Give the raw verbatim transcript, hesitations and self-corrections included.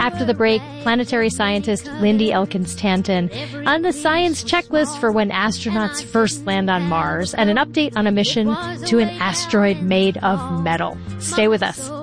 After the break, planetary scientist Lindy Elkins-Tanton on the science checklist for when astronauts first land on Mars, and an update on a mission to an asteroid made of metal. Stay with us.